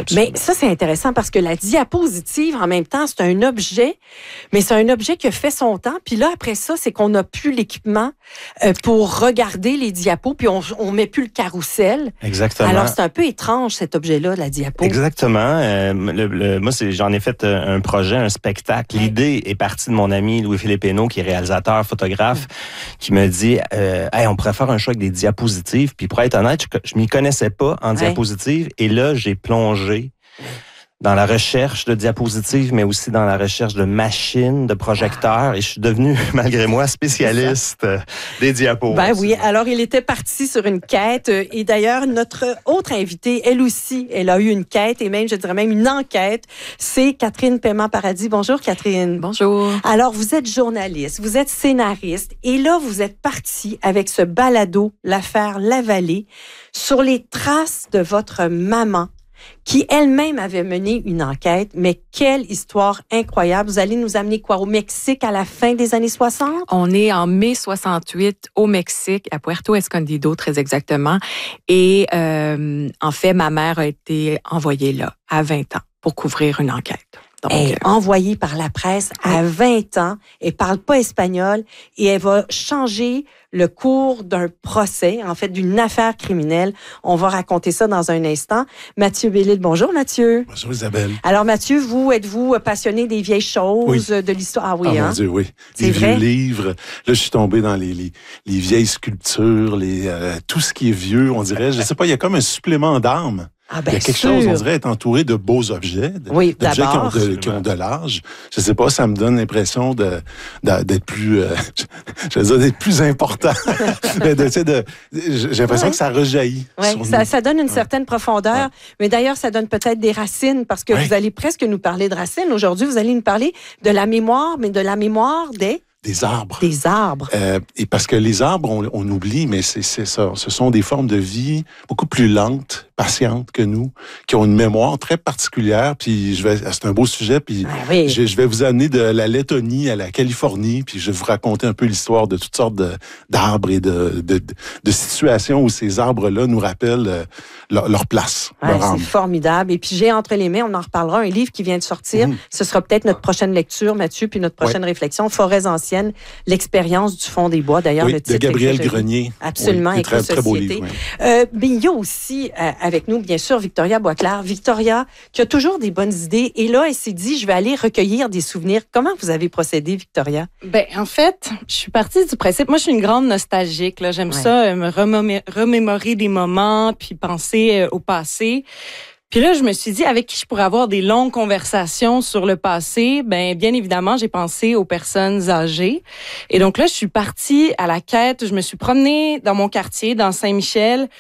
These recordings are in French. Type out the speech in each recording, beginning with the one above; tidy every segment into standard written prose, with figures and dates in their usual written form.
Mais ça, c'est intéressant parce que la diapositive, en même temps, c'est un objet, mais c'est un objet qui a fait son temps. Puis là, après ça, c'est qu'on n'a plus l'équipement pour regarder les diapos, puis on met plus le carrousel. Exactement. Alors, c'est un peu étrange, cet objet-là, la diapo. Exactement. Moi, j'en ai fait un projet, un spectacle. L'idée est partie de mon ami Louis-Philippe Hénaud, qui est réalisateur, photographe, qui me dit hey, on pourrait faire un show avec des diapositives. Puis pour être honnête, je m'y connaissais pas en diapositives. Et là, j'ai plongé dans la recherche de diapositives, mais aussi dans la recherche de machines, de projecteurs. Et je suis devenu, malgré moi, spécialiste des diapos. Ben oui, alors il était parti sur une quête. Et d'ailleurs, notre autre invitée, elle aussi, elle a eu une quête et même, je dirais même une enquête. C'est Catherine Paiement-Paradis. Bonjour, Catherine. Bonjour. Alors, vous êtes journaliste, vous êtes scénariste. Et là, vous êtes parti avec ce balado, l'affaire Lavallée, sur les traces de votre maman, qui elle-même avait mené une enquête. Mais quelle histoire incroyable. Vous allez nous amener quoi? Au Mexique à la fin des années 60? On est en mai 68 au Mexique, à Puerto Escondido, très exactement. Et en fait, ma mère a été envoyée là à 20 ans pour couvrir une enquête. Donc, Elle est envoyée par la presse à 20 ans. Elle parle pas espagnol et elle va changer le cours d'un procès, en fait, d'une affaire criminelle. On va raconter ça dans un instant. Mathieu Bellil, bonjour Mathieu. Bonjour Isabelle. Alors Mathieu, êtes-vous passionné des vieilles choses, de l'histoire? Ah oui, mon Dieu, oui. C'est des vrai? vieux livres. Là, je suis tombé dans les vieilles sculptures, tout ce qui est vieux, on dirait. Je sais pas, il y a comme un supplément d'âme. Ah ben, il y a quelque chose, on dirait, être entouré de beaux objets, oui, d'objets d'abord, qui ont de l'âge. Je sais pas, ça me donne l'impression d'être plus, je veux dire, d'être plus important. J'ai l'impression que ça rejaillit. Oui, ça donne une certaine profondeur, mais d'ailleurs, ça donne peut-être des racines, parce que vous allez presque nous parler de racines. Aujourd'hui, vous allez nous parler de la mémoire, mais de la mémoire des arbres. Des arbres. Et parce que les arbres, on oublie, mais c'est ça. Ce sont des formes de vie beaucoup plus lentes, patientes que nous, qui ont une mémoire très particulière. Puis c'est un beau sujet. Puis je vais vous amener de la Lettonie à la Californie. Puis je vais vous raconter un peu l'histoire de toutes sortes d'arbres et de situations où ces arbres-là nous rappellent leur place. C'est formidable. Et puis j'ai entre les mains, on en reparlera, un livre qui vient de sortir. Ce sera peut-être notre prochaine lecture, Mathieu, puis notre prochaine réflexion. Forêts anciennes, l'expérience du fond des bois. D'ailleurs, le titre de Gabriel Grenier. Absolument, très beau livre. Mais il y a aussi avec nous, bien sûr, Victoria Boisclair. Victoria, qui a toujours des bonnes idées. Et là, elle s'est dit, je vais aller recueillir des souvenirs. Comment vous avez procédé, Victoria? Ben, en fait, je suis partie du principe. Moi, je suis une grande nostalgique. Là. J'aime ça, me remémorer des moments, puis penser au passé. Puis là, je me suis dit, avec qui je pourrais avoir des longues conversations sur le passé, bien évidemment, j'ai pensé aux personnes âgées. Et donc là, je suis partie à la quête. Je me suis promenée dans mon quartier, dans Saint-Michel.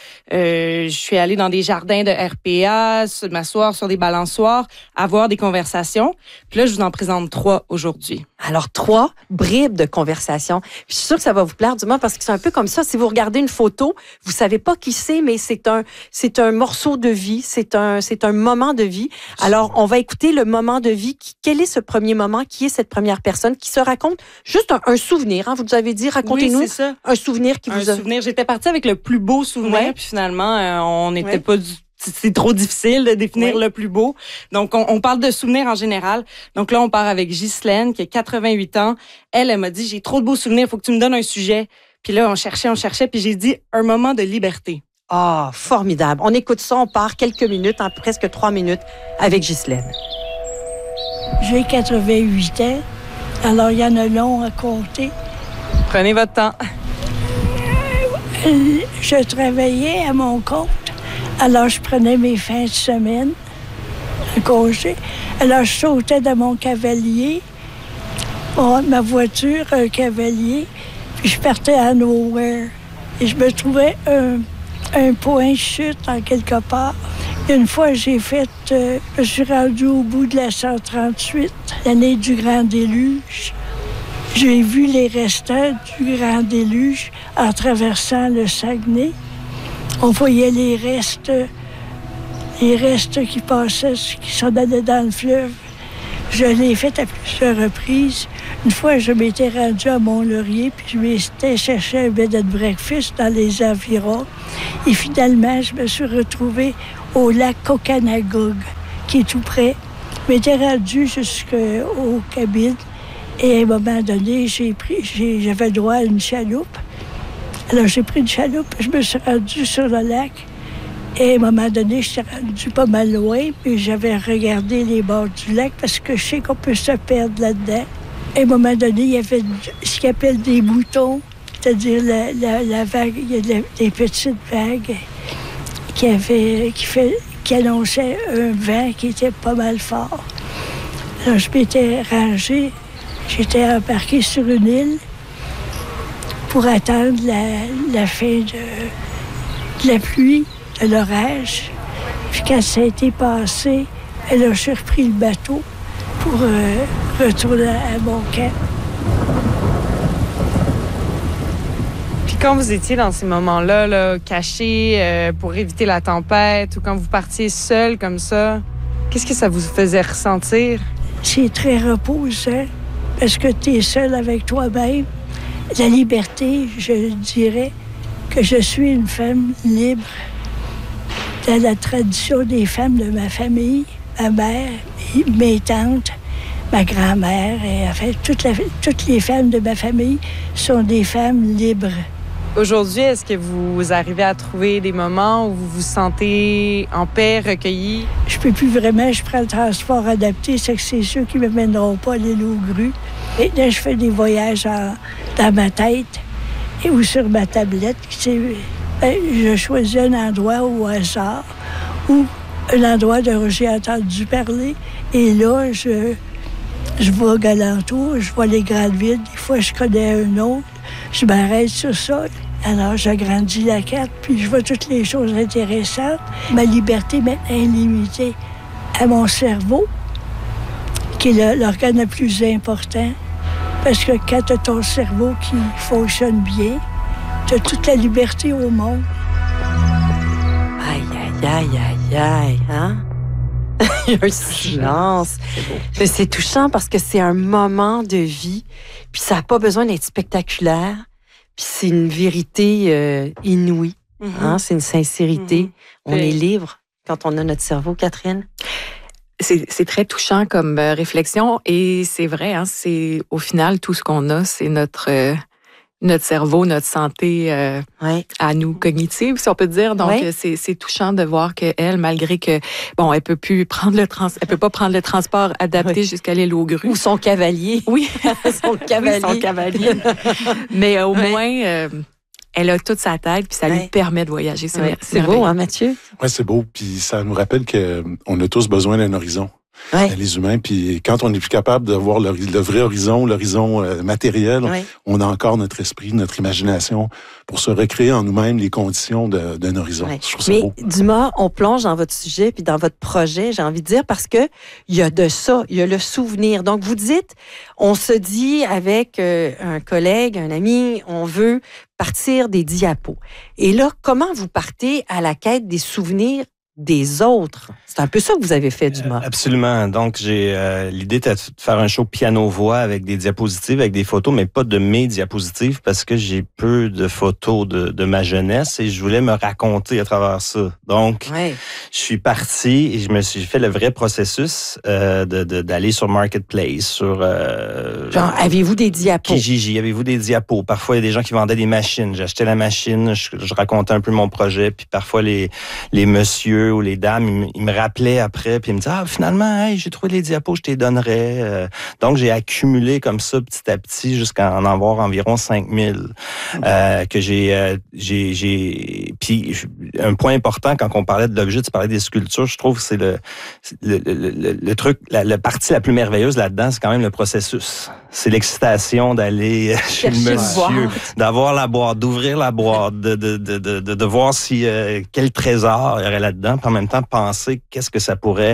Je suis allée dans des jardins de RPA, m'asseoir sur des balançoires, avoir des conversations. Puis là, je vous en présente 3 aujourd'hui. Alors, 3 bribes de conversation. Je suis sûre que ça va vous plaire, du moins, parce que c'est un peu comme ça. Si vous regardez une photo, vous savez pas qui c'est, mais c'est un morceau de vie, c'est un moment de vie. Alors, on va écouter le moment de vie. Quel est ce premier moment? Qui est cette première personne qui se raconte juste un souvenir? Hein? Vous nous avez dit, racontez-nous un souvenir qui vous a... Un souvenir. J'étais partie avec le plus beau souvenir, puis finalement, on n'était pas du... C'est trop difficile de définir le plus beau. Donc, on parle de souvenirs en général. Donc là, on part avec Ghislaine, qui a 88 ans. Elle m'a dit, j'ai trop de beaux souvenirs, il faut que tu me donnes un sujet. Puis là, on cherchait, puis j'ai dit, un moment de liberté. Ah, formidable. On écoute ça, on part quelques minutes, en presque 3 minutes, avec Ghislaine. J'ai 88 ans, alors il y en a long à compter. Prenez votre temps. Je travaillais à mon compte. Alors, je prenais mes fins de semaine, un congé. Alors, je sautais dans mon cavalier, ma voiture, un cavalier, puis je partais à Nowhere. Et je me trouvais un point de chute en quelque part. Une fois, je suis rendue au bout de la 138, l'année du Grand Déluge. J'ai vu les restants du Grand Déluge en traversant le Saguenay. On voyait les restes qui passaient, qui s'en allaient dans le fleuve. Je l'ai fait à plusieurs reprises. Une fois, je m'étais rendue à Mont-Laurier, puis je m'étais cherché un bed and breakfast dans les environs. Et finalement, je me suis retrouvée au lac Cocanagug. qui est tout près. Je m'étais rendue jusqu'aux cabines et à un moment donné, j'avais droit à une chaloupe. Alors, j'ai pris une chaloupe, je me suis rendue sur le lac. Et à un moment donné, je suis rendue pas mal loin, puis j'avais regardé les bords du lac parce que je sais qu'on peut se perdre là-dedans. À un moment donné, il y avait ce qu'ils appellent des moutons, c'est-à-dire la vague, il y a des petites vagues qui annonçaient un vent qui était pas mal fort. Alors, je m'étais rangée, j'étais embarquée sur une île pour attendre la fin de la pluie, de l'orage. Puis quand ça a été passé, je suis repris le bateau pour retourner à mon camp. Puis quand vous étiez dans ces moments-là, là, cachés pour éviter la tempête, ou quand vous partiez seul comme ça, qu'est-ce que ça vous faisait ressentir? C'est très reposant parce que tu es seul avec toi-même. La liberté, je dirais que je suis une femme libre. Dans la tradition des femmes de ma famille, ma mère, mes tantes, ma grand-mère, et enfin, toutes les femmes de ma famille sont des femmes libres. Aujourd'hui, est-ce que vous arrivez à trouver des moments où vous vous sentez en paix, recueilli? Je peux plus vraiment, je prends le transport adapté, c'est que c'est ceux qui me mèneront pas à l'île aux grues. Et là, je fais des voyages dans ma tête ou sur ma tablette. Je choisis un endroit au hasard ou un endroit dont j'ai entendu parler. Et là, je vois Galantour, je vois les grandes villes. Des fois, je connais un autre. Je m'arrête sur ça. Alors, j'agrandis la carte, puis je vois toutes les choses intéressantes. Ma liberté maintenant est limitée à mon cerveau, qui est l'organe le plus important. Parce que quand tu as ton cerveau qui fonctionne bien, tu as toute la liberté au monde. Aïe, aïe, aïe, aïe, aïe, hein? Il y a un silence. C'est touchant parce que c'est un moment de vie, puis ça n'a pas besoin d'être spectaculaire, puis c'est une vérité inouïe, hein? C'est une sincérité. On est libre quand on a notre cerveau, Catherine. C'est très touchant comme réflexion et c'est vrai, hein, c'est au final tout ce qu'on a, c'est notre cerveau, notre santé à nous cognitive, si on peut dire. Donc c'est touchant de voir qu'elle, malgré que bon, elle peut pas prendre le transport adapté jusqu'à l'île aux grues. Ou son cavalier. Oui, son cavalier. Mais au moins elle a toute sa tête, puis ça lui permet de voyager. C'est beau, hein, Mathieu? Oui, c'est beau. Puis ça nous rappelle qu'on a tous besoin d'un horizon. Les humains. Puis quand on n'est plus capable de voir le vrai horizon, l'horizon matériel, on a encore notre esprit, notre imagination pour se recréer en nous-mêmes les conditions d'un horizon. Je trouve ça beau. Dumas, on plonge dans votre sujet puis dans votre projet, j'ai envie de dire, parce que il y a de ça, il y a le souvenir. Donc, vous dites, on se dit avec un collègue, un ami, on veut partir des diapos. Et là, comment vous partez à la quête des souvenirs des autres? C'est un peu ça que vous avez fait, Dumas. Absolument. Donc, j'ai l'idée était de faire un show piano-voix avec des diapositives, avec des photos, mais pas de mes diapositives parce que j'ai peu de photos de ma jeunesse et je voulais me raconter à travers ça. Donc, je suis parti et j'ai fait le vrai processus d'aller sur Marketplace, sur... Genre, avez-vous des diapos? Kijiji, avez-vous des diapos? Parfois, il y a des gens qui vendaient des machines. J'achetais la machine, je racontais un peu mon projet, puis parfois, les messieurs ou les dames, ils me rappelaient après, puis ils me disaient, finalement, hey, j'ai trouvé les diapos, je te les donnerais. Donc, j'ai accumulé comme ça, petit à petit, jusqu'à en avoir environ 5000 que j'ai... Puis, un point important, quand on parlait de l'objet, tu parlais des sculptures, je trouve que c'est le truc, la partie la plus merveilleuse là-dedans, c'est quand même le processus. C'est l'excitation d'aller chez le monsieur, d'avoir la boîte, d'ouvrir la boîte, de voir si quel trésor il y aurait là-dedans, puis en même temps penser qu'est-ce que ça pourrait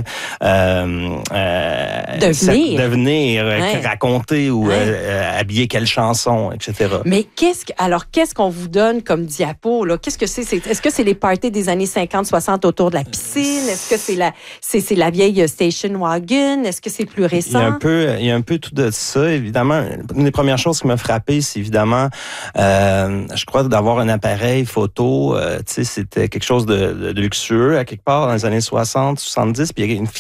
devenir, raconter ou habiller quelle chanson, etc. Mais qu'est-ce qu'on vous donne comme diapo là? Qu'est-ce que c'est? Est-ce que c'est les parties des années 50-60 autour de la piscine? Est-ce que c'est la vieille station wagon? Est-ce que c'est plus récent? Il y a un peu tout de ça. Évidemment, une des premières choses qui m'a frappé, c'est évidemment, je crois, d'avoir un appareil photo. Tu sais, c'était quelque chose de luxueux à quelque part dans les années 60, 70. Puis il y a une